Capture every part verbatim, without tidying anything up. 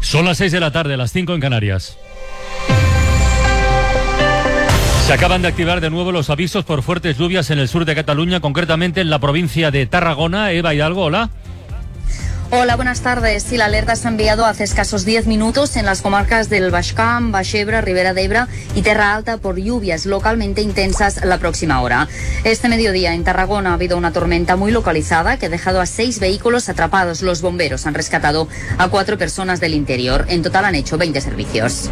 Son las seis de la tarde, las cinco en Canarias. Se acaban de activar de nuevo los avisos por fuertes lluvias en el sur de Cataluña, concretamente en la provincia de Tarragona. Eva Hidalgo, hola. Hola, buenas tardes. Sí, la alerta se ha enviado hace escasos diez minutos en las comarcas del Baix Camp, Baix Ebre, Ribera d'Ebre y Terra Alta por lluvias localmente intensas la próxima hora. Este mediodía en Tarragona ha habido una tormenta muy localizada que ha dejado a seis vehículos atrapados. Los bomberos han rescatado a cuatro personas del interior. En total han hecho veinte servicios.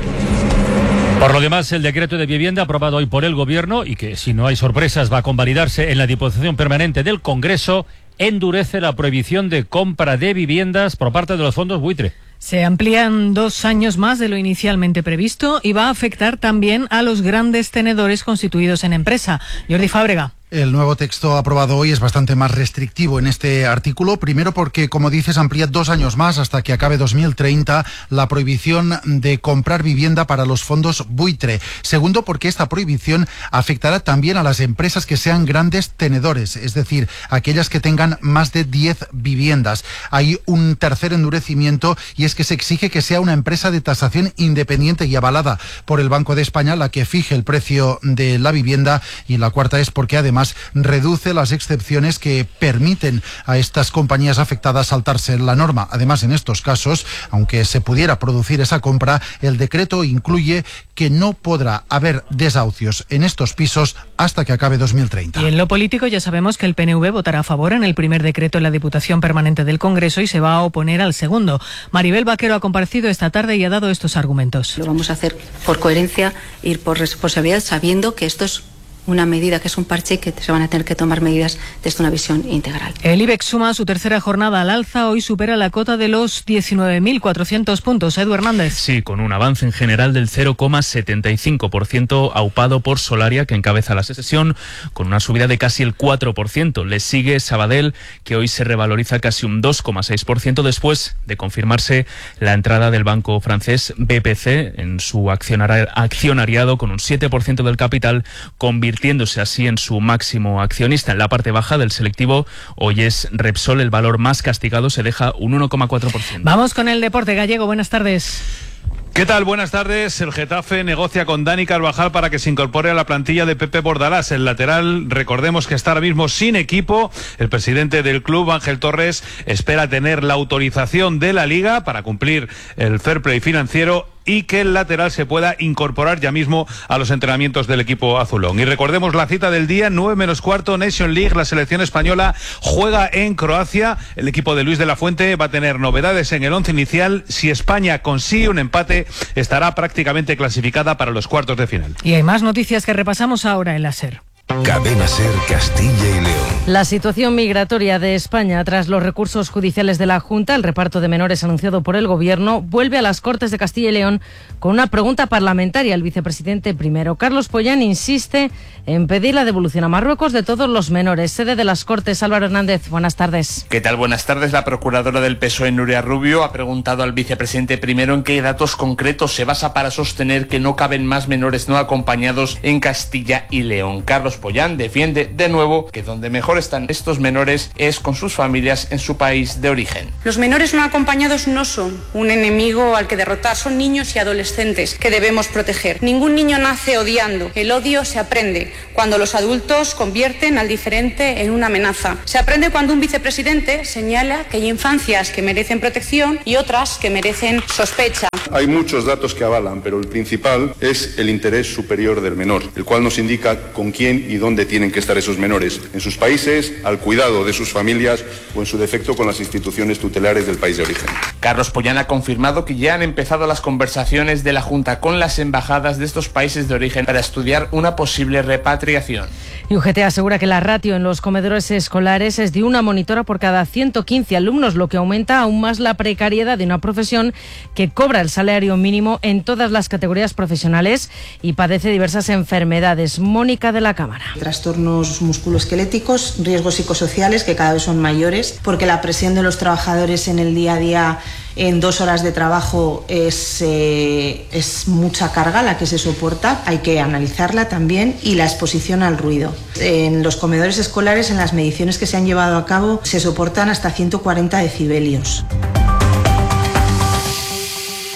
Por lo demás, el decreto de vivienda aprobado hoy por el Gobierno y que, si no hay sorpresas, va a convalidarse en la Diputación Permanente del Congreso, endurece la prohibición de compra de viviendas por parte de los fondos buitre. Se amplían dos años más de lo inicialmente previsto y va a afectar también a los grandes tenedores constituidos en empresa. Jordi Fábrega. El nuevo texto aprobado hoy es bastante más restrictivo en este artículo, primero porque, como dices, amplía dos años más hasta que acabe dos mil treinta la prohibición de comprar vivienda para los fondos buitre. Segundo, porque esta prohibición afectará también a las empresas que sean grandes tenedores, es decir, aquellas que tengan más de diez viviendas. Hay un tercer endurecimiento y es que se exige que sea una empresa de tasación independiente y avalada por el Banco de España la que fije el precio de la vivienda, y la cuarta es porque además reduce las excepciones que permiten a estas compañías afectadas saltarse la norma. Además, en estos casos, aunque se pudiera producir esa compra, el decreto incluye que no podrá haber desahucios en estos pisos hasta que acabe dos mil treinta. Y en lo político ya sabemos que el P N V votará a favor en el primer decreto en la Diputación Permanente del Congreso y se va a oponer al segundo. Maribel Vaquero ha comparecido esta tarde y ha dado estos argumentos. Lo vamos a hacer por coherencia, ir por responsabilidad, sabiendo que esto es una medida, que es un parche, que se van a tener que tomar medidas desde una visión integral. El IBEX suma su tercera jornada al alza, hoy supera la cota de los diecinueve mil cuatrocientos puntos. Edu Hernández. Sí, con un avance en general del cero coma setenta y cinco por ciento, aupado por Solaria, que encabeza la sesión, con una subida de casi el cuatro por ciento. Le sigue Sabadell, que hoy se revaloriza casi un dos coma seis por ciento después de confirmarse la entrada del banco francés B P C en su accionar- accionariado con un siete por ciento del capital, convirtiéndose así en su máximo accionista. En la parte baja del selectivo, hoy es Repsol el valor más castigado, se deja un uno coma cuatro por ciento. Vamos con el deporte gallego, buenas tardes. ¿Qué tal? Buenas tardes. El Getafe negocia con Dani Carvajal para que se incorpore a la plantilla de Pepe Bordalás. El lateral, recordemos que está ahora mismo sin equipo. El presidente del club, Ángel Torres, espera tener la autorización de la Liga para cumplir el fair play financiero y que el lateral se pueda incorporar ya mismo a los entrenamientos del equipo azulón. Y recordemos la cita del día, nueve menos cuarto, Nation League. La selección española juega en Croacia. El equipo de Luis de la Fuente va a tener novedades en el once inicial. Si España consigue un empate, estará prácticamente clasificada para los cuartos de final. Y hay más noticias que repasamos ahora en la SER. Cadena SER Castilla y León. La situación migratoria de España tras los recursos judiciales de la Junta, el reparto de menores anunciado por el Gobierno, vuelve a las Cortes de Castilla y León con una pregunta parlamentaria. El vicepresidente primero, Carlos Pollán, insiste en pedir la devolución a Marruecos de todos los menores. Sede de las Cortes, Álvaro Hernández, buenas tardes. ¿Qué tal? Buenas tardes. La procuradora del P S O E, Nuria Rubio, ha preguntado al vicepresidente primero en qué datos concretos se basa para sostener que no caben más menores no acompañados en Castilla y León. Carlos Pollán defiende de nuevo que donde mejor están estos menores es con sus familias en su país de origen. Los menores no acompañados no son un enemigo al que derrotar, son niños y adolescentes que debemos proteger. Ningún niño nace odiando, el odio se aprende cuando los adultos convierten al diferente en una amenaza. Se aprende cuando un vicepresidente señala que hay infancias que merecen protección y otras que merecen sospecha. Hay muchos datos que avalan, pero el principal es el interés superior del menor, el cual nos indica con quién y dónde tienen que estar esos menores, en sus países, al cuidado de sus familias o en su defecto con las instituciones tutelares del país de origen. Carlos Pollán ha confirmado que ya han empezado las conversaciones de la Junta con las embajadas de estos países de origen para estudiar una posible repatriación. Y U G T asegura que la ratio en los comedores escolares es de una monitora por cada ciento quince alumnos, lo que aumenta aún más la precariedad de una profesión que cobra el salario mínimo en todas las categorías profesionales y padece diversas enfermedades. Mónica de la Cámara. Trastornos musculoesqueléticos, riesgos psicosociales que cada vez son mayores, porque la presión de los trabajadores en el día a día en dos horas de trabajo es, eh, es mucha carga la que se soporta, hay que analizarla también, y la exposición al ruido. En los comedores escolares, en las mediciones que se han llevado a cabo, se soportan hasta ciento cuarenta decibelios.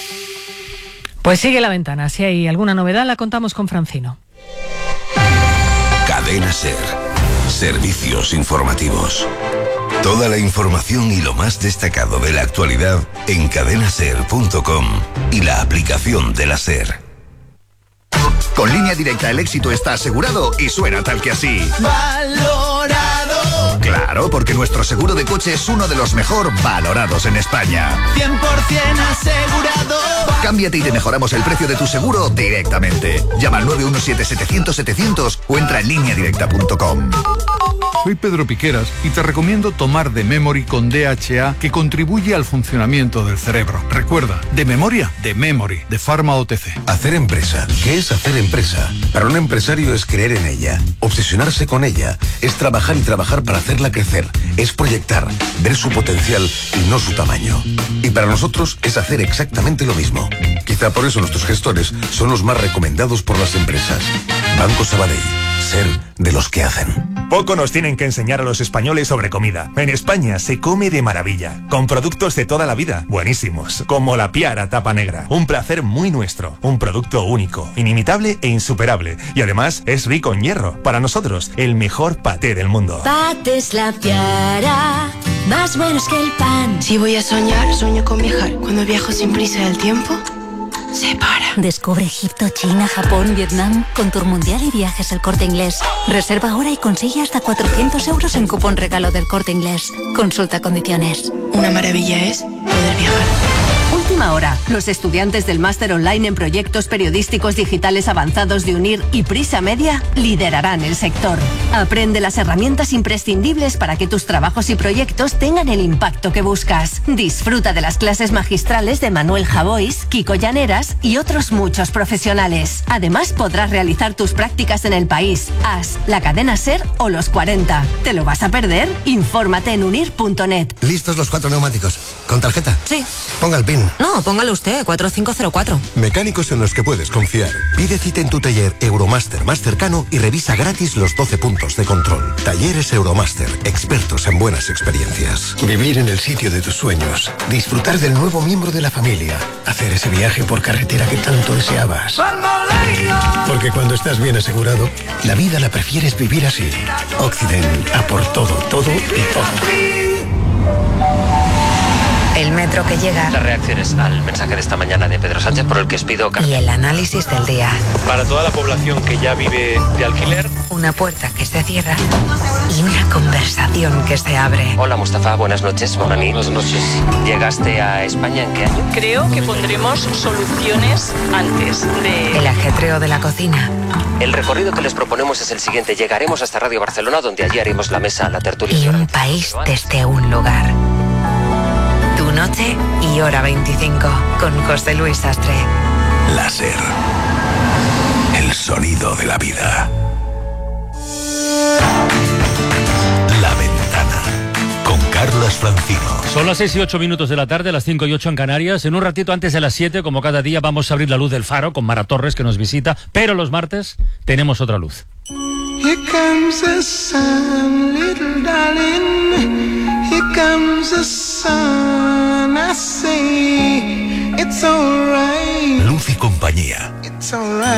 Pues sigue La Ventana. Si hay alguna novedad, la contamos con Francino. Cadena SER. Servicios informativos. Toda la información y lo más destacado de la actualidad en cadena ser punto com y la aplicación de la SER. Con Línea Directa el éxito está asegurado y suena tal que así. Valorado. Claro, porque nuestro seguro de coche es uno de los mejor valorados en España. cien por ciento asegurado. Cámbiate y te mejoramos el precio de tu seguro directamente. Llama al nueve uno siete, setecientos, setecientos o entra en línea directa punto com. Soy Pedro Piqueras y te recomiendo tomar de Memory con D H A, que contribuye al funcionamiento del cerebro. Recuerda, de memoria, de Memory, de Pharma O T C. Hacer empresa. ¿Qué es hacer empresa? Para un empresario es creer en ella, obsesionarse con ella, es trabajar y trabajar para hacerla crecer, es proyectar, ver su potencial y no su tamaño. Y para nosotros es hacer exactamente lo mismo. Quizá por eso nuestros gestores son los más recomendados por las empresas. Banco Sabadell. Ser de los que hacen. Poco nos tienen que enseñar a los españoles sobre comida. En España se come de maravilla, con productos de toda la vida, buenísimos, como la Piara Tapa Negra. Un placer muy nuestro, un producto único, inimitable e insuperable. Y además es rico en hierro. Para nosotros, el mejor paté del mundo. Patés La Piara, más buenos que el pan. Si voy a soñar, sueño con viajar. Cuando viajo sin prisa del tiempo se para. Descubre Egipto, China, Japón, Vietnam con Tour Mundial y Viajes El Corte Inglés. Reserva ahora y consigue hasta cuatrocientos euros en cupón regalo del Corte Inglés. Consulta condiciones. Una maravilla es poder viajar. Última hora. Los estudiantes del máster online en proyectos periodísticos digitales avanzados de UNIR y Prisa Media liderarán el sector. Aprende las herramientas imprescindibles para que tus trabajos y proyectos tengan el impacto que buscas. Disfruta de las clases magistrales de Manuel Javois, Kiko Llaneras y otros muchos profesionales. Además, podrás realizar tus prácticas en el país. As, la cadena SER o los cuarenta. ¿Te lo vas a perder? Infórmate en unir punto net. ¿Listos los cuatro neumáticos? ¿Con tarjeta? Sí. Ponga el PIN. No, póngalo usted, cuatro cinco cero cuatro. Mecánicos en los que puedes confiar. Pide cita en tu taller Euromaster más cercano y revisa gratis los doce puntos de control. Talleres Euromaster, expertos en buenas experiencias. Vivir en el sitio de tus sueños. Disfrutar del nuevo miembro de la familia. Hacer ese viaje por carretera que tanto deseabas. Porque cuando estás bien asegurado, la vida la prefieres vivir así. Occident, a por todo, todo y todo. El metro que llega. Las reacciones al mensaje de esta mañana de Pedro Sánchez por el que os pido carta. Y el análisis del día. Para toda la población que ya vive de alquiler. Una puerta que se cierra y una conversación que se abre. Hola Mustafa, buenas noches, Bonani. Buenas noches. ¿Llegaste a España en qué año? Creo que pondremos soluciones antes de... El ajetreo de la cocina. El recorrido que les proponemos es el siguiente. Llegaremos hasta Radio Barcelona, donde allí haremos la mesa, la tertulia. Y un país desde un lugar. Tu noche y hora veinticinco con José Luis Sastre. La SER. El sonido de la vida. La Ventana. Con Carlos Francino. Son las seis y ocho minutos de la tarde, las cinco y ocho en Canarias. En un ratito antes de las siete, como cada día, vamos a abrir la luz del faro con Mara Torres, que nos visita. Pero los martes tenemos otra luz. Here comes the sun, little darling. Here comes the sun. I say it's alright. Luz y compañía. It's alright.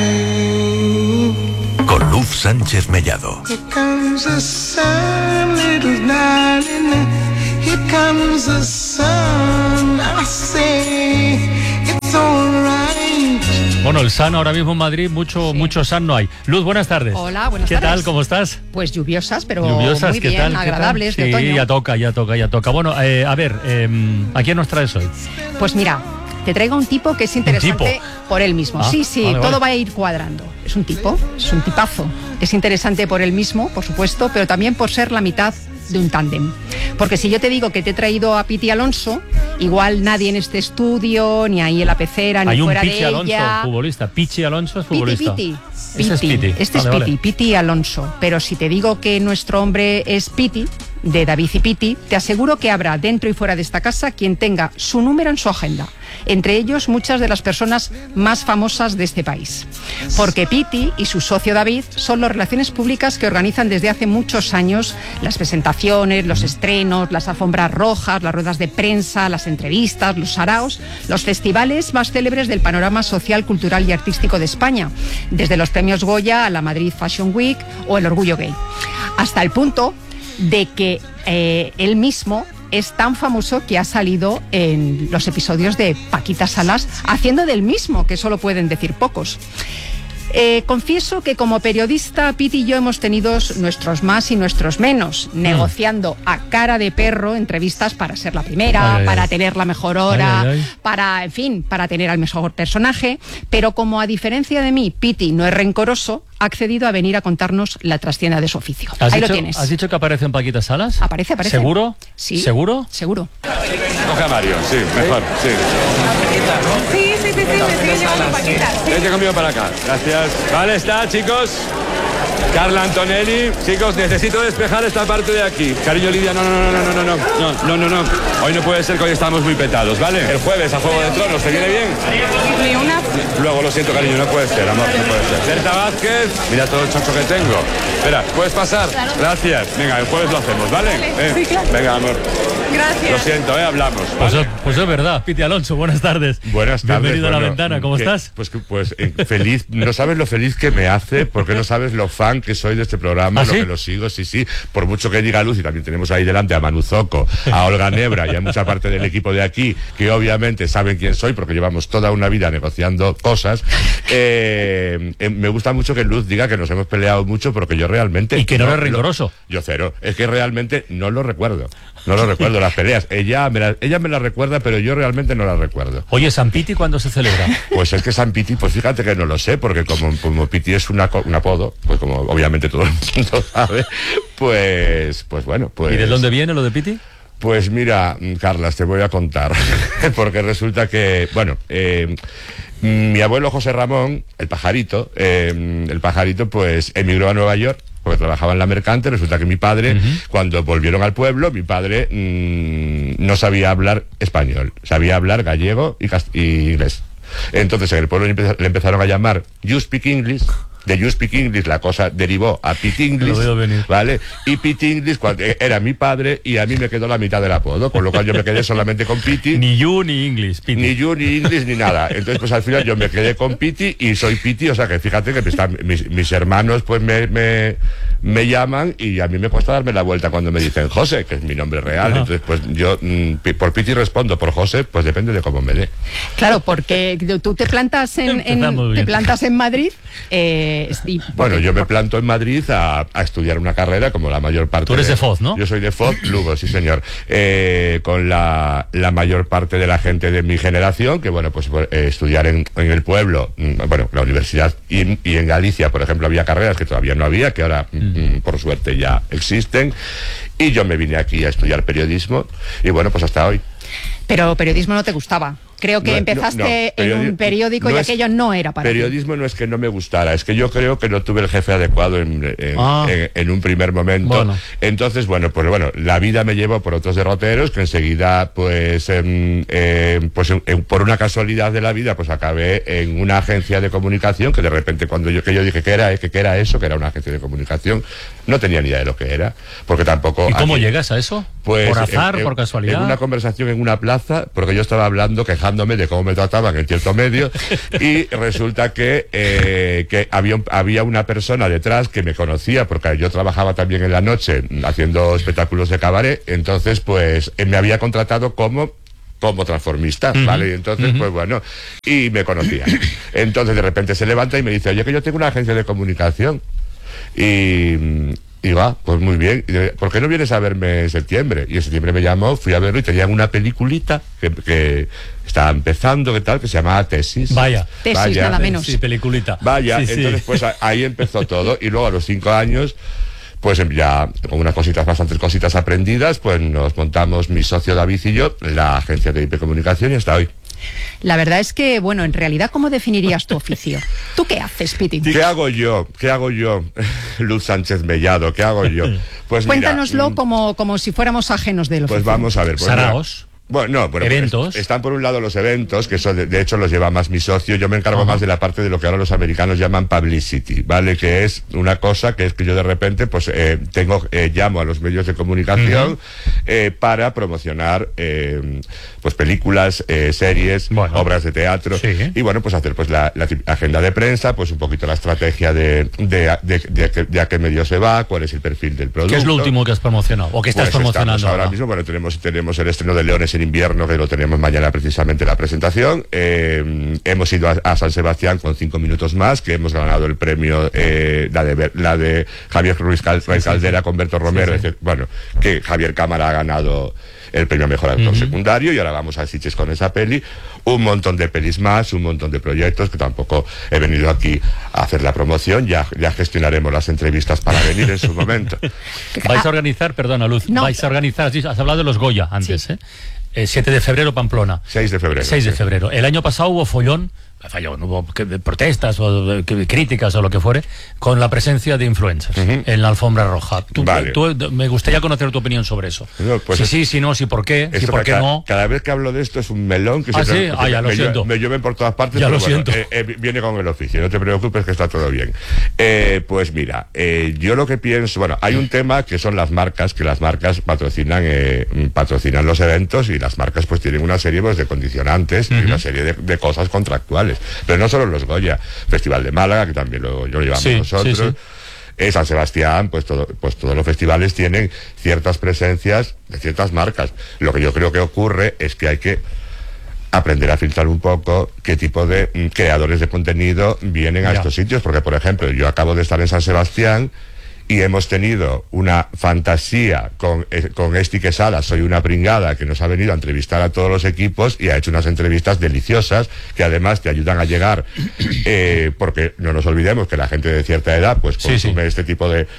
Con Luz Sánchez Mellado. Here comes the sun, little darling. Here comes the sun. I say it's alright. Bueno, el sun ahora mismo en Madrid, mucho, sí. mucho sun no hay. Luz, buenas tardes. Hola, buenas ¿Qué tardes. tal? ¿Cómo estás? Pues lluviosas, pero lluviosas, muy ¿qué bien, tal? agradables, ¿Qué tal? de Sí, otoño. ya toca, ya toca, ya toca. Bueno, eh, a ver, eh, ¿a quién nos traes hoy? Pues mira, te traigo un tipo que es interesante por él mismo. Ah, sí, sí, vale, todo vale. va a ir cuadrando. Es un tipo, es un tipazo. Es interesante por él mismo, por supuesto, pero también por ser la mitad de un tándem. Porque si yo te digo que te he traído a Piti Alonso, igual nadie en este estudio, ni ahí en la pecera, ni Hay un fuera de Pichi Alonso, ella. futbolista. Pichi Alonso es futbolista. Piti, Ese es Piti. Piti. Este Vale, es vale. Piti, Piti Alonso. Pero si te digo que nuestro hombre es Piti, de David y Piti, te aseguro que habrá dentro y fuera de esta casa quien tenga su número en su agenda. Entre ellos, muchas de las personas más famosas de este país. Porque Piti y su socio David son las relaciones públicas que organizan desde hace muchos años las presentaciones, los estrenos, las alfombras rojas, las ruedas de prensa, las entrevistas, los saraos, los festivales más célebres del panorama social, cultural y artístico de España, desde los premios Goya a la Madrid Fashion Week o el Orgullo Gay. Hasta el punto de que eh, él mismo es tan famoso que ha salido en los episodios de Paquita Salas haciendo del mismo, que solo pueden decir pocos. Eh, confieso que como periodista, Piti y yo hemos tenido nuestros más y nuestros menos, mm. negociando a cara de perro entrevistas para ser la primera, ay, ay, para ay. tener la mejor hora, ay, ay, ay. para, en fin, para tener al mejor personaje, pero como a diferencia de mí, Piti no es rencoroso, ha accedido a venir a contarnos la trastienda de su oficio. Ahí dicho, lo tienes. ¿Has dicho que aparece en Paquita Salas? Aparece, aparece. ¿Seguro? Sí. ¿Seguro? Seguro. Coge a Mario, sí, mejor, sí. Sí, sí, sí, sí, me sigue llevando Paquita. Sí. Vente conmigo para acá, gracias. Vale, está, chicos. Carla Antonelli, chicos, necesito despejar esta parte de aquí. Cariño, Lidia, no, no, no, no, no, no, no, no, no, no. Hoy no puede ser que hoy estamos muy petados, ¿vale? El jueves a Juego de Tronos, ¿te viene bien? Ni una. Luego, lo siento, cariño, no puede ser, amor, no puede ser. Berta Vázquez, mira todo el chocho que tengo. Espera, ¿puedes pasar? Claro. Gracias. Venga, el jueves lo hacemos, ¿vale? Vale. Eh, sí, claro. Venga, amor. Gracias. Lo siento, ¿eh? Hablamos. Pues, ¿vale? pues es verdad. Piti Alonso, buenas tardes. Buenas tardes. Bienvenido bueno, a La Ventana, ¿cómo que, estás? Pues, pues eh, feliz, no sabes lo feliz que me hace, porque no sabes lo fan que soy de este programa, ¿Ah, lo sí? que lo sigo, sí, sí. Por mucho que diga Luz, y también tenemos ahí delante a Manu Zoco, a Olga Nebra y a mucha parte del equipo de aquí, que obviamente saben quién soy, porque llevamos toda una vida negociando cosas. Eh, eh, me gusta mucho que Luz diga que nos hemos peleado mucho, porque yo realmente... Y que no, no eres rigoroso. Yo cero. Es que realmente no lo recuerdo. No lo recuerdo, las peleas. Ella me la, ella me la recuerda, pero yo realmente no la recuerdo. Oye, ¿San Piti cuándo se celebra? Pues es que San Piti, pues fíjate que no lo sé, porque como, como Piti es una, un apodo, pues como obviamente todo el mundo sabe, pues, pues bueno, pues... ¿Y de dónde viene lo de Piti? Pues mira, Carlas, te voy a contar, porque resulta que, bueno, eh, mi abuelo José Ramón, el pajarito, eh, el pajarito pues emigró a Nueva York, porque trabajaba en la Mercante. Resulta que mi padre, uh-huh. cuando volvieron al pueblo, mi padre mmm, no sabía hablar español, sabía hablar gallego y, cast- y inglés. Entonces en el pueblo le, empe- le empezaron a llamar You Speak English. De You Speak English la cosa derivó a Pete English, lo veo venir. ¿vale? Y Pete English cuando, era mi padre y a mí me quedó la mitad del apodo, con lo cual yo me quedé solamente con Pete. Ni You ni English, Piti. Ni You ni English ni nada. Entonces pues al final yo me quedé con Pete y soy Pete, o sea que fíjate que están, mis, mis hermanos pues me, me, me llaman y a mí me cuesta darme la vuelta cuando me dicen José, que es mi nombre real. Ajá. Entonces pues yo mm, por Pete respondo, por José pues depende de cómo me dé. Claro, porque tú te plantas en, en te plantas en Madrid eh, y bueno, yo me planto en Madrid a, a estudiar una carrera como la mayor parte. Tú eres de, de Foz, ¿no? Yo soy de Foz, Lugo, sí señor. Eh, con la, la mayor parte de la gente de mi generación, que bueno, pues eh, estudiar en, en el pueblo, bueno, la universidad y, y en Galicia, por ejemplo, había carreras que todavía no había, que ahora, mm. por suerte, ya existen. Y yo me vine aquí a estudiar periodismo y bueno, pues hasta hoy. Pero periodismo no te gustaba. Creo que no, empezaste no, no, periodi- en un periódico no y aquello no era para periodismo ti. No es que no me gustara, es que yo creo que no tuve el jefe adecuado en, en, ah. en, en un primer momento. Bueno. Entonces, bueno, pues bueno, la vida me llevó por otros derroteros que enseguida, pues, eh, eh, pues en, en, por una casualidad de la vida, pues acabé en una agencia de comunicación que de repente cuando yo, que yo dije que era, que, que era eso, que era una agencia de comunicación, no tenía ni idea de lo que era, porque tampoco... ¿Y cómo aquí, llegas a eso? Pues, ¿Por azar, en, por casualidad? En una conversación en una plaza, porque yo estaba hablando, quejándome de cómo me trataban en cierto medio, y resulta que, eh, que había, había una persona detrás que me conocía, porque yo trabajaba también en la noche haciendo espectáculos de cabaret, entonces pues me había contratado como como transformista, uh-huh. ¿vale? Y entonces, uh-huh. pues bueno, y me conocía. Entonces de repente se levanta y me dice, oye, que yo tengo una agencia de comunicación. Y... Y va, pues muy bien. ¿Por qué no vienes a verme en septiembre? Y en septiembre me llamó, fui a verlo y tenían una peliculita que, que estaba empezando, que tal, que se llamaba Tesis. Vaya. Tesis, Vaya. nada menos. Sí, peliculita. Vaya, sí, entonces sí. pues ahí empezó todo. Y luego a los cinco años, pues ya con unas cositas, bastantes cositas aprendidas, pues nos montamos mi socio David y yo, la agencia de I P Comunicación y hasta hoy. La verdad es que, bueno, en realidad, ¿cómo definirías tu oficio? ¿Tú qué haces, Piti? ¿Qué hago yo? ¿Qué hago yo? Luz Sánchez Mellado, ¿qué hago yo? Pues Cuéntanoslo mira, como, como si fuéramos ajenos del oficio. Pues vamos a ver. Pues Saraos. Bueno, no, bueno, eventos. Pues, están por un lado los eventos, que eso de, de hecho los lleva más mi socio. Yo me encargo uh-huh. más de la parte de lo que ahora los americanos llaman publicity, ¿vale? Que es una cosa que es que yo de repente, pues, eh, tengo, eh, llamo a los medios de comunicación uh-huh. eh, para promocionar, eh, pues, películas, eh, series, bueno. obras de teatro. Sí. Y bueno, pues hacer, pues, la, la agenda de prensa, pues, un poquito la estrategia de, de, de, de, de, de a qué medio se va, cuál es el perfil del producto. ¿Qué es lo último que has promocionado? ¿O que estás pues promocionando ahora? Ahora mismo, bueno, tenemos, tenemos el estreno de Leones en invierno, que lo tenemos mañana precisamente la presentación. Eh, hemos ido a, a San Sebastián con cinco minutos más, que hemos ganado el premio, eh, la, de, la de Javier Ruiz Caldera sí, sí, sí. con Berto Romero, sí, sí. Etc, bueno, que Javier Cámara ha ganado el premio a Mejor Actor uh-huh. secundario, y ahora vamos a Sitges con esa peli. Un montón de pelis más, un montón de proyectos, que tampoco he venido aquí a hacer la promoción, ya, ya gestionaremos las entrevistas para venir en su momento. Vais a organizar, perdona Luz, no. vais a organizar, has hablado de los Goya antes, sí. ¿eh? Eh, siete de febrero, Pamplona. seis de febrero. seis de febrero. El año pasado hubo follón, follón, hubo protestas o críticas o lo que fuere, con la presencia de influencers uh-huh. en la alfombra roja. Tú, vale. tú, me gustaría conocer tu opinión sobre eso. No, pues si es, sí, si no, si por qué, si por qué cada, no. Cada vez que hablo de esto es un melón que ¿Ah, se sí? ah, ya, lo me, siento. me llueven por todas partes, ya pero lo bueno, siento. Eh, eh, viene con el oficio, no te preocupes que está todo bien. Eh, pues mira, eh, yo lo que pienso, bueno, hay un tema que son las marcas, que las marcas patrocinan eh, patrocinan los eventos, y las marcas pues tienen una serie pues, de condicionantes uh-huh. y una serie de, de cosas contractuales, pero no solo los Goya, Festival de Málaga, que también lo, lo llevamos sí, nosotros, sí, sí. Eh, San Sebastián, pues, todo, pues todos los festivales tienen ciertas presencias de ciertas marcas. Lo que yo creo que ocurre es que hay que aprender a filtrar un poco qué tipo de mm, creadores de contenido vienen a ya. estos sitios, porque por ejemplo yo acabo de estar en San Sebastián y hemos tenido una fantasía con, eh, con Esti Quesada, Soy una pringada, que nos ha venido a entrevistar a todos los equipos y ha hecho unas entrevistas deliciosas que además te ayudan a llegar, eh, porque no nos olvidemos que la gente de cierta edad pues consume sí, sí. este tipo de,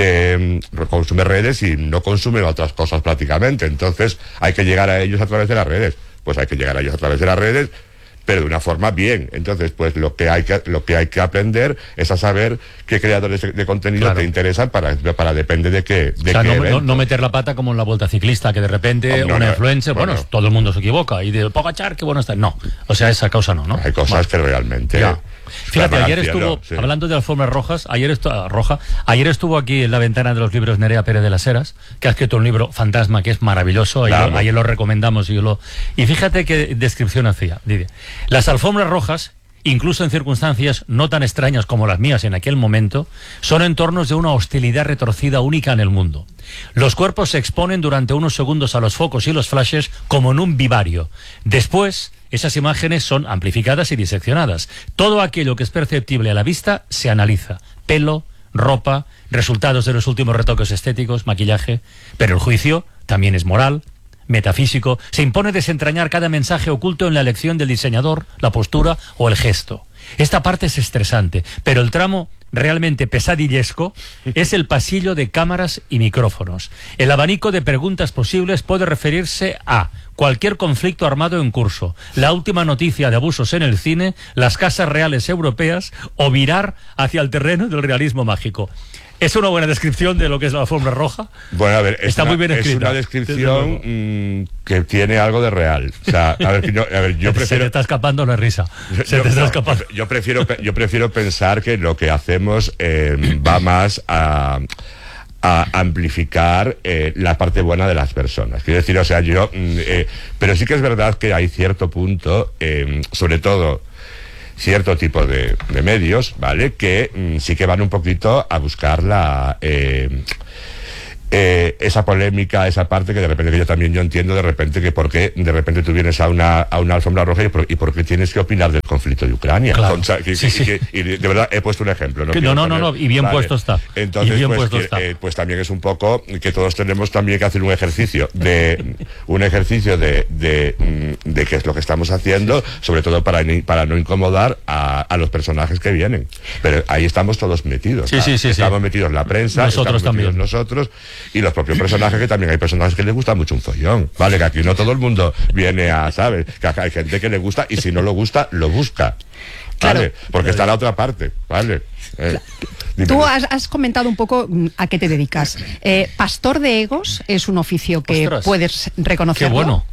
de consume redes y no consume otras cosas prácticamente, entonces hay que llegar a ellos a través de las redes, pues hay que llegar a ellos a través de las redes, pero de una forma bien. Entonces, pues lo que hay que lo que hay que aprender es a saber qué creadores de, de contenido claro. te interesan para, para depende de qué de o sea, qué no, no, no meter la pata como en la Vuelta Ciclista, que de repente oh, no, una no, influencer, bueno, bueno, todo el mundo se equivoca y de Pogacar, qué bueno está. No, o sea, esa causa no, ¿no? Hay cosas bueno. que realmente... Ya. Fíjate, ayer estuvo, sí. hablando de alfombras rojas, ayer estuvo, roja, ayer estuvo aquí en la ventana de los libros Nerea Pérez de las Heras, que ha escrito un libro Fantasma, que es maravilloso, ayer, claro. ayer lo recomendamos y yo lo... Y fíjate qué descripción hacía, dice, las alfombras rojas, incluso en circunstancias no tan extrañas como las mías en aquel momento, son entornos de una hostilidad retorcida única en el mundo. Los cuerpos se exponen durante unos segundos a los focos y los flashes como en un vivario. Después, esas imágenes son amplificadas y diseccionadas. Todo aquello que es perceptible a la vista se analiza. Pelo, ropa, resultados de los últimos retoques estéticos, maquillaje. Pero el juicio también es moral, metafísico. Se impone desentrañar cada mensaje oculto en la elección del diseñador, la postura o el gesto. Esta parte es estresante, pero el tramo realmente pesadillesco es el pasillo de cámaras y micrófonos. El abanico de preguntas posibles puede referirse a cualquier conflicto armado en curso, la última noticia de abusos en el cine, las casas reales europeas o virar hacia el terreno del realismo mágico. ¿Es una buena descripción de lo que es la alfombra roja? Bueno, a ver, está una, muy bien escrita. Es una descripción mmm, que tiene algo de real. O sea, a ver, yo, a ver, yo prefiero... Se te está escapando la risa. Se yo, te está no, escapando. Yo prefiero, yo prefiero pensar que lo que hacemos eh, va más a... a amplificar eh, la parte buena de las personas. Quiero decir, o sea, yo... Eh, pero sí que es verdad que hay cierto punto, eh, sobre todo cierto tipo de, de medios, ¿vale? Que mm, sí que van un poquito a buscar la... Eh, Eh, esa polémica, esa parte que de repente que yo también yo entiendo de repente que por qué de repente tú vienes a una, a una alfombra roja y por, y por qué tienes que opinar del conflicto de Ucrania. Claro. O sea, que, sí, que, sí. Que, y de verdad he puesto un ejemplo. No, que, no, no, poner, no, no, y bien vale. puesto está. Entonces, y bien pues, puesto que, está. Eh, pues también es un poco que todos tenemos también que hacer un ejercicio de un ejercicio de, de, de qué es lo que estamos haciendo, sobre todo para, para no incomodar a, a los personajes que vienen. Pero ahí estamos todos metidos. Sí, sí, sí, estamos sí. metidos la prensa, nosotros estamos metidos también. nosotros. y los propios personajes, que también hay personajes que les gusta mucho un follón, ¿vale? Que aquí no todo el mundo viene a, ¿sabes? Que acá hay gente que le gusta y si no lo gusta, lo busca, ¿vale? Claro. Porque está la otra parte, ¿vale? Eh, Tú has, has comentado un poco a qué te dedicas. Eh, pastor de egos es un oficio que Ostras, puedes reconocer. Qué bueno.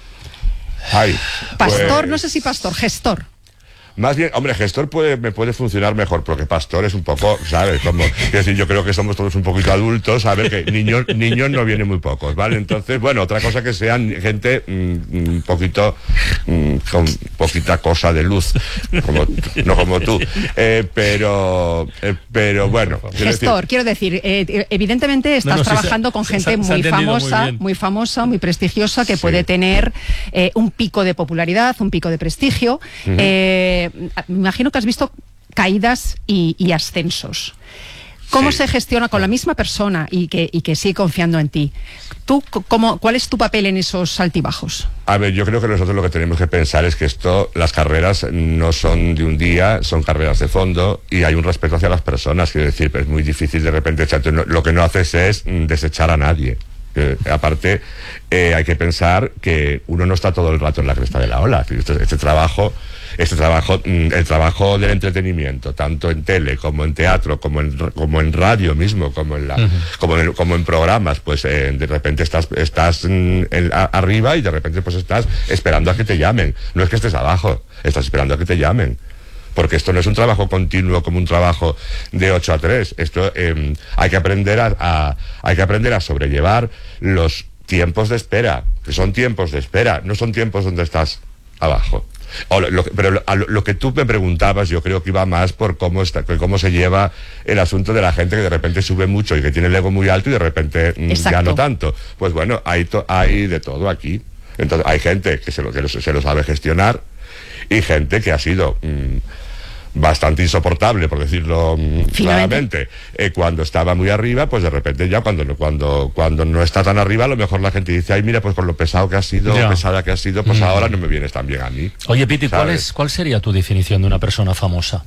Ay, pastor, pues... no sé si pastor, gestor. Más bien, hombre, gestor puede, me puede funcionar mejor, porque pastor es un poco, ¿sabes? Como, es decir, yo creo que somos todos un poquito adultos, ¿sabes? Que niños, niños no vienen muy pocos, ¿vale? Entonces, bueno, otra cosa que sean gente mm, un poquito, mm, con poquita cosa de luz, como, no como tú, eh, pero, eh, pero bueno. Quiero gestor, decir, quiero decir, eh, evidentemente estás no, no, trabajando sí, con gente se, muy se famosa, muy, muy famosa, muy prestigiosa, que sí. puede tener eh, un pico de popularidad, un pico de prestigio, uh-huh. eh, me imagino que has visto caídas y, y ascensos. ¿Cómo sí. se gestiona con la misma persona y que, y que sigue confiando en ti? ¿Tú, cómo, ¿Cuál es tu papel en esos altibajos? A ver, yo creo que nosotros lo que tenemos que pensar es que esto, las carreras no son de un día, son carreras de fondo y hay un respeto hacia las personas. Quiero decir, es muy difícil de repente echarte. Lo que no haces es desechar a nadie. Eh, aparte, eh, hay que pensar que uno no está todo el rato en la cresta de la ola. Este, este trabajo, este trabajo, el trabajo del entretenimiento, tanto en tele como en teatro, como en, como en radio mismo, como en la, uh-huh. como, en, como en programas, pues eh, de repente estás, estás en, en, a, arriba y de repente pues estás esperando a que te llamen. No es que estés abajo, estás esperando a que te llamen. Porque esto no es un trabajo continuo como un trabajo de ocho a tres. Esto eh, hay que aprender a, a hay que aprender a sobrellevar los tiempos de espera, que son tiempos de espera, no son tiempos donde estás abajo. O lo, lo, pero lo, lo, lo que tú me preguntabas, yo creo que iba más por cómo está, cómo se lleva el asunto de la gente que de repente sube mucho y que tiene el ego muy alto y de repente Exacto. ya no tanto. Pues bueno, hay to, hay de todo aquí. Entonces hay gente que se lo, que lo, se lo sabe gestionar y gente que ha sido mmm, bastante insoportable, por decirlo claramente, eh, cuando estaba muy arriba, pues de repente ya cuando, cuando, cuando no está tan arriba, a lo mejor la gente dice, ay, mira, pues por lo pesado que has sido, ya. pesada que has sido, pues mm. ahora no me vienes tan bien a mí. Oye, Piti, ¿cuál, es, ¿cuál sería tu definición de una persona famosa?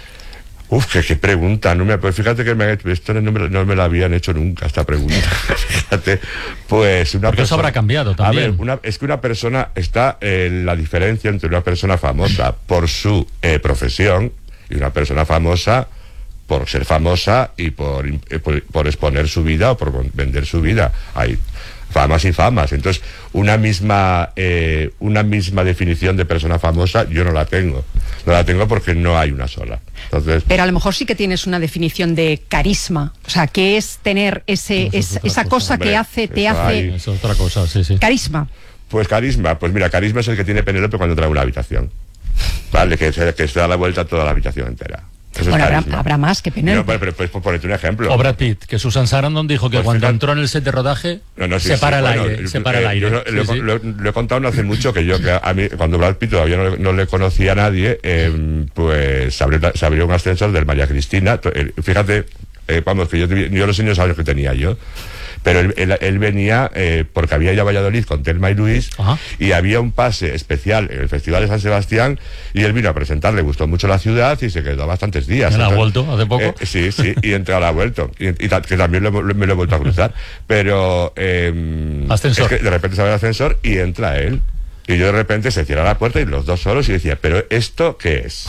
Uf, qué, qué pregunta, no me, pues fíjate que me, esto no me, no me la habían hecho nunca, esta pregunta. Fíjate, pues una Porque persona, eso habrá cambiado también. A ver, una, es que una persona, está eh, la diferencia entre una persona famosa por su eh, profesión y una persona famosa por ser famosa y por, eh, por, por exponer su vida o por vender su vida. Hay famas y famas. Entonces, una misma eh, una misma definición de persona famosa yo no la tengo. No la tengo porque no hay una sola. Entonces, pero a lo mejor sí que tienes una definición de carisma. O sea, ¿qué es tener ese es, es esa cosa, cosa Hombre, que hace, te hace... Hay, es otra cosa, sí, sí. Carisma. Pues carisma, pues mira, carisma es el que tiene Penélope cuando entra a una habitación. Vale, que se, que se da la vuelta a toda la habitación entera. Eso bueno, habrá, habrá más que Penélope. No, pero, pero puedes ponerte un ejemplo. O Brad Pitt, que Susan Sarandon dijo que pues cuando fíjate, entró en el set de rodaje no, no, sí, se para sí, el bueno, aire, se para eh, el aire. Yo, sí, lo, sí. Lo, lo, lo he contado no hace mucho que yo, que a mí, cuando Brad Pitt todavía no, no le conocía a nadie, eh, pues se abrió, se abrió un ascensor del María Cristina. Eh, fíjate, eh, vamos, que yo, yo los años años que tenía yo. Pero él, él, él venía eh, porque había ido a Valladolid con Telma y Luis. Ajá. Y había un pase especial en el Festival de San Sebastián y él vino a presentar, le gustó mucho la ciudad y se quedó bastantes días. ¿Me la ha vuelto hace poco? Eh, sí, sí, y entre ahora ha vuelto. Y, y ta, que también lo, lo, me lo he vuelto a cruzar. Pero eh, ascensor. Es que de repente se abre el ascensor y entra él. Y yo de repente se cierra la puerta y los dos solos y decía, ¿pero esto qué es?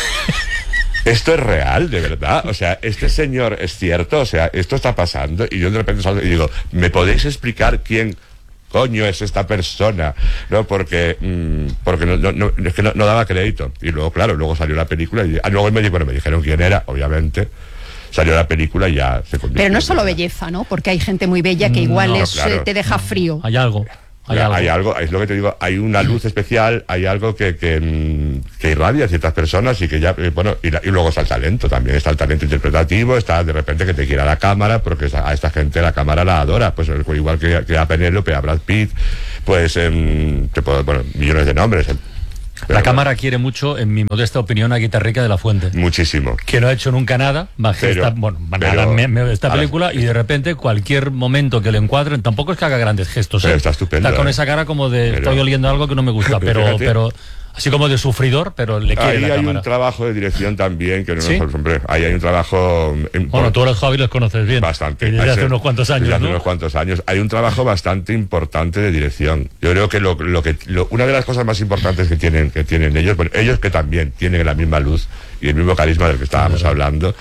Esto es real, de verdad, o sea, este señor es cierto, o sea, esto está pasando y yo de repente salgo y digo, ¿me podéis explicar quién coño es esta persona? No, porque mmm, porque no, no, es que no, no daba crédito. Y luego, claro, luego salió la película y ah, luego me, bueno, me dijeron quién era, obviamente. Salió la película y ya se convirtió. Pero no es solo belleza, ¿no? Porque hay gente muy bella que igual no, es, claro, te deja frío. Hay algo. Hay algo. hay algo, es lo que te digo, hay una luz especial, hay algo que, que, que irradia a ciertas personas y que ya, bueno, y, la, y luego está el talento, también está el talento interpretativo, está de repente que te quiera la cámara, porque a esta gente la cámara la adora, pues igual que, que a Penélope, a Brad Pitt, pues, eh, te puedo, bueno, millones de nombres. Eh. Pero la cámara bueno, quiere mucho, en mi modesta opinión, a Guitarrica de la Fuente. Muchísimo. Que no ha hecho nunca nada, más que esta, bueno, pero, nada, me, me, esta película, ahora, y de repente cualquier momento que le encuadren, tampoco es que haga grandes gestos. Pero ¿eh? está estupendo. Está con ¿eh? esa cara como de, pero, estoy oliendo algo que no me gusta, pero, fíjate, pero así como de sufridor, pero le quiere ahí la hay cámara. un trabajo de dirección también que no ¿Sí? nos, hombre, ahí hay un trabajo bueno, por, tú a los Javi los conoces bien bastante desde hace unos cuantos años, desde hace ¿no? unos cuantos años hay un trabajo bastante importante de dirección. Yo creo que lo, lo que lo, una de las cosas más importantes que tienen que tienen ellos, bueno, ellos que también tienen la misma luz y el mismo carisma del que estábamos hablando,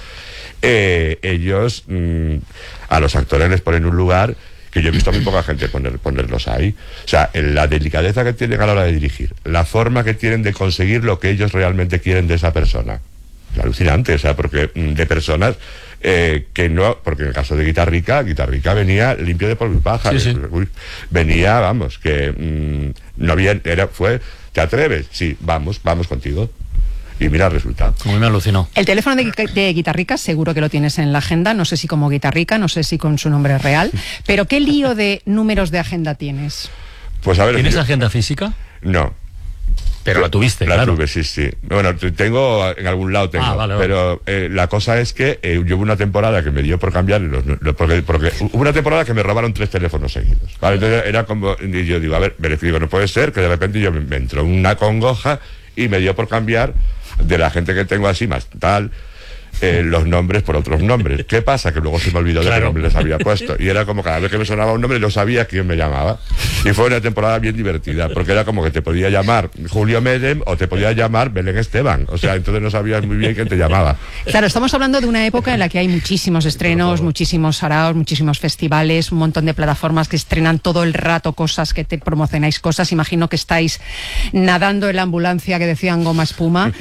eh, ellos mmm, a los actores les ponen un lugar que yo he visto a muy poca gente poner, ponerlos ahí. O sea, en la delicadeza que tienen a la hora de dirigir, la forma que tienen de conseguir lo que ellos realmente quieren de esa persona. Es alucinante, o sea, porque de personas eh, que no, porque en el caso de Guitarrica, Guitarrica venía limpio de polvo y paja. Sí, sí. Uy, venía, vamos, que mmm, no había, era, fue, ¿te atreves? Sí, vamos, vamos contigo. Y mira el resultado. Muy me alucinó. El teléfono de, de Guitarrica seguro que lo tienes en la agenda, no sé si como Guitarrica, no sé si con su nombre real, pero ¿qué lío de números de agenda tienes? Pues a ver, ¿Tienes yo, agenda física? No. Pero la tuviste, la claro. tuve, sí, sí. Bueno, tengo, en algún lado tengo, ah, vale, vale. pero eh, la cosa es que eh, yo hubo una temporada que me dio por cambiar, los, los, porque, porque hubo una temporada que me robaron tres teléfonos seguidos, ¿vale? Entonces era como, y yo digo, a ver, me digo, no puede ser que de repente yo me, me entró una congoja y me dio por cambiar de la gente que tengo así más tal, eh, los nombres por otros nombres. ¿Qué pasa? Que luego se me olvidó de claro. qué nombre les había puesto. Y era como cada vez que me sonaba un nombre no sabía quién me llamaba. Y fue una temporada bien divertida, porque era como que te podía llamar Julio Medem o te podía llamar Belén Esteban. O sea, entonces no sabías muy bien quién te llamaba. Claro, estamos hablando de una época en la que hay muchísimos estrenos, muchísimos saraos, muchísimos festivales, un montón de plataformas que estrenan todo el rato cosas, que te promocionáis cosas. Imagino que estáis nadando en la ambulancia que decían goma espuma.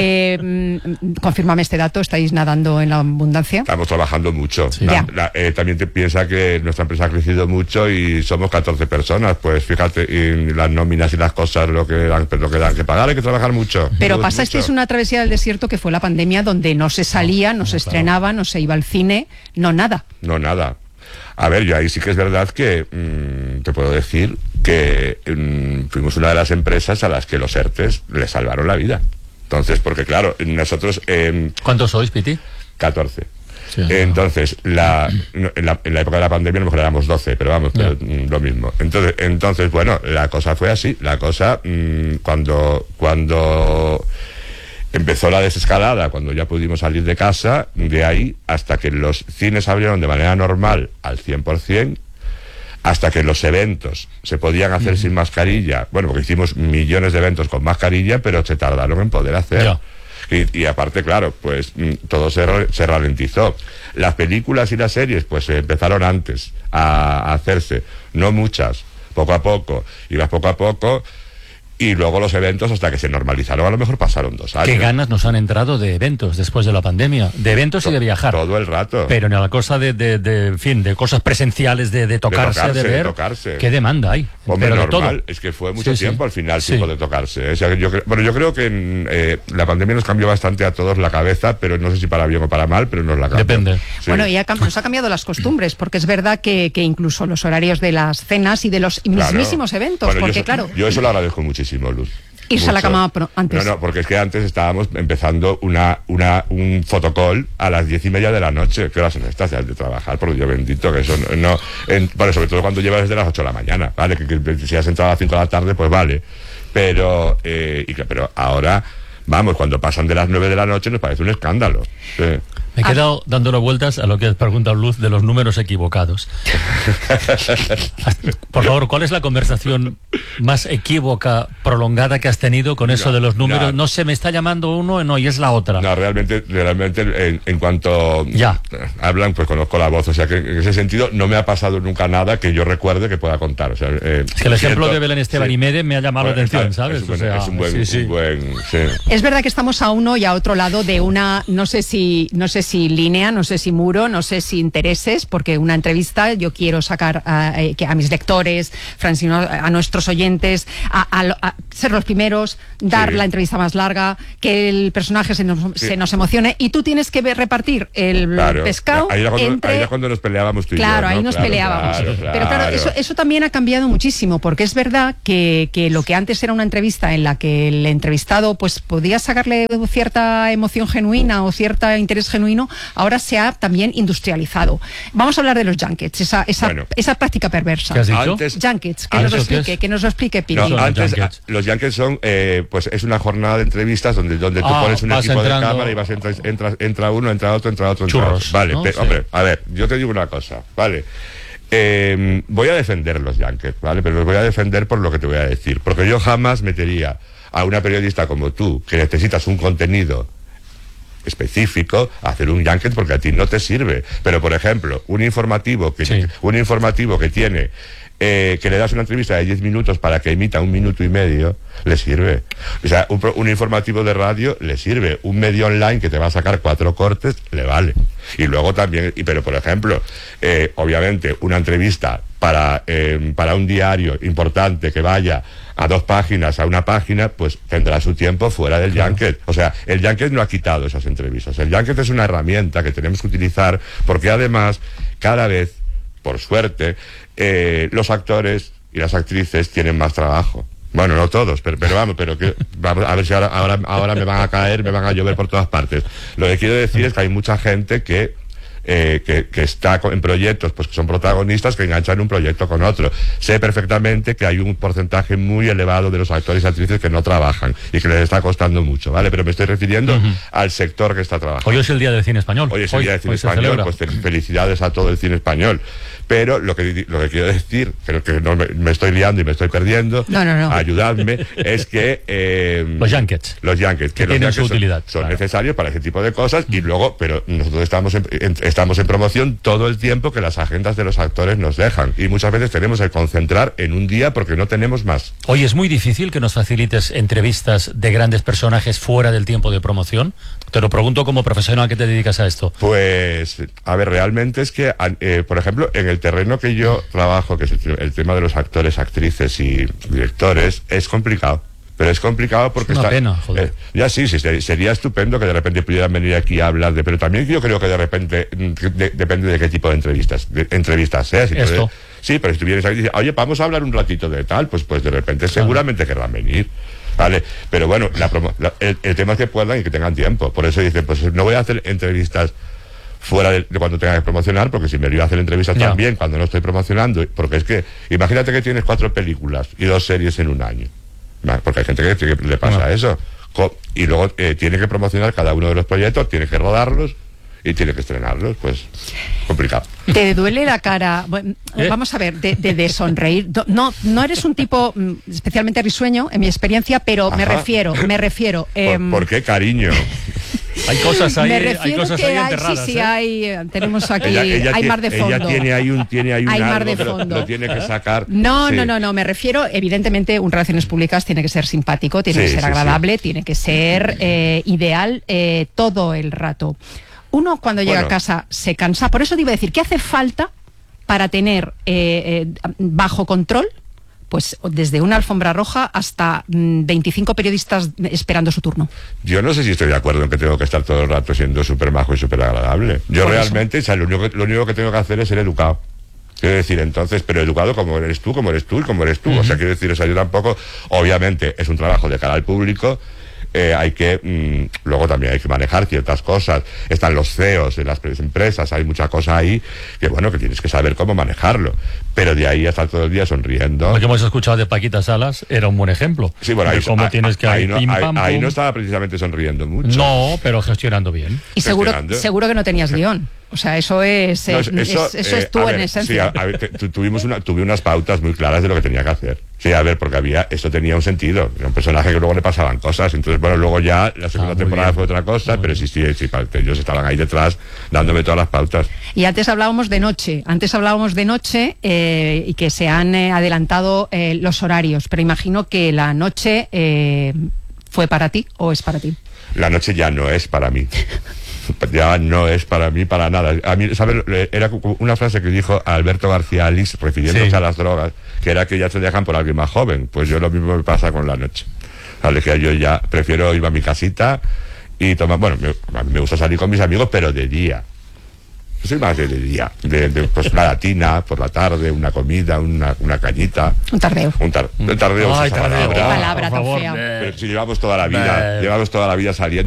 Eh, confírmame este dato, ¿estáis nadando en la abundancia? Estamos trabajando mucho. Sí. La, la, eh, también te piensa que nuestra empresa ha crecido mucho y somos catorce personas. Pues fíjate, y las nóminas y las cosas, lo que dan, lo que dan que pagar, hay que trabajar mucho. Pero mucho, pasasteis mucho. una travesía del desierto que fue la pandemia, donde no se salía, no se estrenaba, no se iba al cine, no nada. No, nada. A ver, yo ahí sí que es verdad que mmm, te puedo decir que mmm, fuimos una de las empresas a las que los ERTES les salvaron la vida. Entonces, porque claro, nosotros... Eh, ¿Cuántos sois, Piti? catorce. Sí, entonces, la, en, la, en la época de la pandemia a lo mejor éramos doce, pero vamos, pero, mm, lo mismo. Entonces, entonces, bueno, la cosa fue así. La cosa, mmm, cuando, cuando empezó la desescalada, cuando ya pudimos salir de casa, de ahí hasta que los cines abrieron de manera normal al cien por ciento, hasta que los eventos se podían hacer mm. sin mascarilla, bueno, porque hicimos millones de eventos con mascarilla, pero se tardaron en poder hacer. Yeah. Y, y aparte, claro, pues todo se, se ralentizó. Las películas y las series, pues empezaron antes a, a hacerse, no muchas, poco a poco, ibas poco a poco. Y luego los eventos, hasta que se normalizaron, a lo mejor pasaron dos años. Qué ganas nos han entrado de eventos después de la pandemia. De eventos y de viajar. Todo el rato. Pero en la cosa de, de, de en fin, de cosas presenciales, de, de, tocarse, de tocarse, de ver. De tocarse. ¿Qué demanda hay? Hombre, pero normal. De todo. Es que fue mucho sí, tiempo sí. al final sí. sin poder tocarse. O sea, yo creo, bueno, yo creo que eh, la pandemia nos cambió bastante a todos la cabeza, pero no sé si para bien o para mal, pero nos la cambió. Depende. Sí. Bueno, y ha, nos ha cambiado las costumbres, porque es verdad que, que incluso los horarios de las cenas y de los mismísimos claro. eventos, bueno, porque yo, claro... Yo eso lo agradezco muchísimo, Luz. Irse Mucho. a la cama antes. No, no, porque es que antes estábamos empezando una, una, un fotocall a las diez y media de la noche. ¿Qué horas son estas de trabajar? Por Dios bendito, que eso no... no en, bueno, sobre todo cuando llevas desde las ocho de la mañana, ¿vale? Que, que si has entrado a las cinco de la tarde, pues vale. Pero, eh, y que, pero ahora, vamos, cuando pasan de las nueve de la noche nos parece un escándalo. Sí. Me he quedado dándole vueltas a lo que has preguntado, Luz, de los números equivocados. Por favor, ¿cuál es la conversación más equívoca, prolongada que has tenido con eso no, de los números? No. no se me está llamando uno, no, y es la otra. No, realmente, realmente en, en cuanto ya. hablan, pues conozco la voz. O sea, que en ese sentido no me ha pasado nunca nada que yo recuerde que pueda contar. O sea, eh, es que el ejemplo siento, de Belén Esteban sí. y Mede me ha llamado bueno, la atención, es, ¿sabes? Es un, o sea, es un buen... Sí, sí. Un buen sí. Es verdad que estamos a uno y a otro lado de una, no sé si, no sé si línea, no sé si muro, no sé si intereses, porque una entrevista yo quiero sacar a, a, a mis lectores, Francino, a nuestros oyentes, a, a, a ser los primeros, dar sí. la entrevista más larga, que el personaje se nos, sí. se nos emocione, y tú tienes que ver, repartir el claro. pescado ahí era, cuando, entre... ahí era cuando nos peleábamos tú y claro, yo, ¿no? ahí nos claro, peleábamos. Claro, claro. Pero claro, eso, eso también ha cambiado muchísimo, porque es verdad que, que lo que antes era una entrevista en la que el entrevistado pues podía sacarle cierta emoción genuina o cierta interés genuino genuino, ahora se ha también industrializado. Vamos a hablar de los junkets, esa, esa, bueno. esa práctica perversa. ¿Qué has dicho? Antes, junkets, que nos lo explique, que nos lo explique Piti. No, antes, junkets. Los junkets son, eh, pues es una jornada de entrevistas donde, donde tú ah, pones un equipo entrando... de cámara y vas entra, entra, entra uno, entra otro, entra otro, entra Churros, otro. Vale, ¿no? pe, sí. hombre, a ver, yo te digo una cosa, vale. Eh, voy a defender los junkets, ¿vale? Pero los voy a defender por lo que te voy a decir. Porque yo jamás metería a una periodista como tú, que necesitas un contenido específico, a hacer un junket porque a ti no te sirve. Pero, por ejemplo, un informativo que, sí. un informativo que tiene... Eh, que le das una entrevista de diez minutos para que emita un minuto y medio, le sirve. O sea, un, un informativo de radio le sirve. Un medio online que te va a sacar cuatro cortes, le vale. Y luego también, y, pero por ejemplo, eh, obviamente, una entrevista para, eh, para un diario importante que vaya a dos páginas, a una página, pues tendrá su tiempo fuera del claro. junket. O sea, el junket no ha quitado esas entrevistas. El junket es una herramienta que tenemos que utilizar porque además, cada vez, por suerte, eh, los actores y las actrices tienen más trabajo. Bueno, no todos, pero, pero vamos, pero que, vamos a ver si ahora, ahora, ahora me van a caer, me van a llover por todas partes. Lo que quiero decir es que hay mucha gente que Eh, que, que está en proyectos, pues que son protagonistas que enganchan un proyecto con otro. Sé perfectamente que hay un porcentaje muy elevado de los actores y actrices que no trabajan y que les está costando mucho, ¿vale? Pero me estoy refiriendo uh-huh. al sector que está trabajando. Hoy es el Día del Cine Español. Hoy es el hoy, Día del Cine Español, pues felicidades a todo el cine español. Pero lo que, lo que quiero decir, creo que no me, me estoy liando y me estoy perdiendo, no, no, no. ayudadme, es que... Eh, los junkets. Los junkets. Que, que los tienen junkets su utilidad. Son, son claro. necesarios para ese tipo de cosas y luego, pero nosotros estamos en, en, estamos en promoción todo el tiempo que las agendas de los actores nos dejan. Y muchas veces tenemos que concentrar en un día porque no tenemos más. Oye, ¿es muy difícil que nos facilites entrevistas de grandes personajes fuera del tiempo de promoción? Te lo pregunto como profesional que te dedicas a esto. Pues, a ver, realmente es que, eh, por ejemplo, en el terreno que yo trabajo, que es el, el tema de los actores, actrices y directores, es complicado. Pero es complicado porque es una está... pena, joder. Eh, ya sí, sí, sería estupendo que de repente pudieran venir aquí a hablar de... Pero también yo creo que de repente de, depende de qué tipo de entrevistas de, entrevistas sea. Si Esto. Puede, sí, pero si tú vienes aquí y dices, oye, vamos a hablar un ratito de tal, pues pues de repente claro. seguramente querrán venir. Vale, pero bueno, la promo, la, el, el tema es que puedan y que tengan tiempo. Por eso dicen, pues no voy a hacer entrevistas fuera de, de cuando tenga que promocionar, porque si me voy a hacer entrevistas ya. también cuando no estoy promocionando, porque es que, imagínate que tienes cuatro películas y dos series en un año. Porque hay gente que, que le pasa bueno. eso. Y luego eh, tiene que promocionar cada uno de los proyectos, tiene que rodarlos y tiene que estrenarlos. Pues complicado. ¿Te duele la cara? Bueno, ¿Eh? Vamos a ver, de, de, de sonreír. No, no eres un tipo especialmente risueño, en mi experiencia, pero Ajá. me refiero, me refiero. Eh, ¿Por, ¿Por qué, cariño? Hay cosas ahí, me refiero hay cosas que ahí hay, enterradas. Sí, sí, ¿eh? hay. Tenemos aquí, ella, ella hay tiene, mar de fondo. Ella tiene ahí un, tiene ahí un hay algo mar de que fondo. Lo, lo tiene que sacar. No, sí. no, no, no. Me refiero, evidentemente, un relaciones públicas tiene que ser simpático, tiene sí, que ser sí, agradable, sí. tiene que ser eh, ideal eh, todo el rato. Uno cuando llega bueno. a casa se cansa. Por eso te iba a decir, ¿qué hace falta para tener eh, eh, bajo control? Pues desde una alfombra roja hasta mmm, veinticinco periodistas esperando su turno. Yo no sé si estoy de acuerdo en que tengo que estar todo el rato siendo súper majo y súper agradable. Yo Por realmente, o sea, lo, único que, lo único que tengo que hacer es ser educado. Quiero decir, entonces, pero educado como eres tú, como eres tú y como eres tú. Uh-huh. O sea, quiero decir, o sea, yo tampoco, obviamente, es un trabajo de cara al público. Eh, hay que, mmm, luego también hay que manejar ciertas cosas. Están los C E Os de las empresas, hay mucha cosa ahí que, bueno, que tienes que saber cómo manejarlo. Pero de ahí a estar todo el día sonriendo. Lo que hemos escuchado de Paquita Salas era un buen ejemplo. Sí, bueno, ahí, de cómo ahí, tienes que ahí, ahí, no, pim, ahí, pam, ahí pum. no estaba precisamente sonriendo mucho. No, pero gestionando bien. Y seguro, seguro que no tenías guión. O sea, eso es, no, eso, es, eso eh, es tú ver, en esencia. Sí, a, a ver, te, tuvimos una, tuve unas pautas muy claras de lo que tenía que hacer. Sí, a ver, porque había, esto tenía un sentido. Era un personaje que luego le pasaban cosas. Entonces, bueno, luego ya la segunda ah, temporada bien. fue otra cosa, muy pero bien. sí, sí, sí, ellos estaban ahí detrás dándome todas las pautas. Y antes hablábamos de noche. Antes hablábamos de noche eh, y que se han eh, adelantado eh, los horarios. Pero imagino que la noche eh, fue para ti o es para ti. La noche ya no es para mí. Ya no es para mí para nada. A mí, ¿sabes? Era una frase que dijo Alberto García Alix refiriéndose sí. a las drogas, que era que ya te dejan por alguien más joven. Pues yo lo mismo me pasa con la noche. Vale, que yo ya prefiero ir a mi casita y tomar, bueno, me, a mí me gusta salir con mis amigos, pero de día. Yo soy más de, de día, de, de pues una latina por la tarde, una comida, una, una cañita. Un tardeo. Un, tar, un tardeo. Ay, tardeo. Qué palabra tan fea. Pero si llevamos toda la vida, llevamos toda la vida saliendo.